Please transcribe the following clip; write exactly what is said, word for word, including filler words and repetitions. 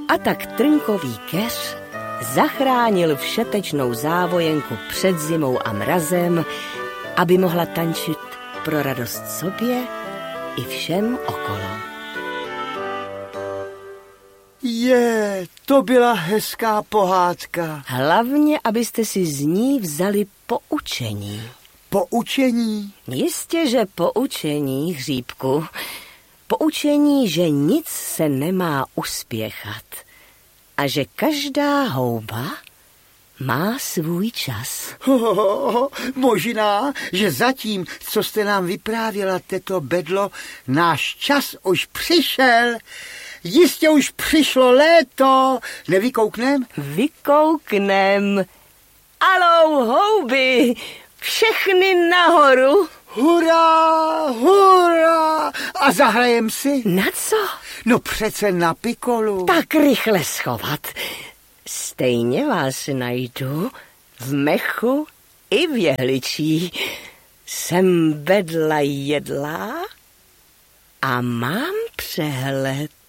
A tak trnkový keř zachránil všetečnou závojenku před zimou a mrazem, aby mohla tančit pro radost sobě i všem okolo. Je, to byla hezká pohádka. Hlavně, abyste si z ní vzali poučení. Poučení? Jistě, že poučení, Hříbku. Poučení, že nic se nemá uspěchat a že každá houba má svůj čas. Ho, ho, ho, možná, že zatím, co jste nám vyprávěla, teto Bedlo, náš čas už přišel. Jistě už přišlo léto. Nevykouknem? Vykouknem. Alou, houby, všechny nahoru. Hurá, hurá. A zahrajem si? Na co? No přece na pikolu. Tak rychle schovat. Stejně vás najdu v mechu i v jehličí. Jsem Bedla jedlá a mám přehled.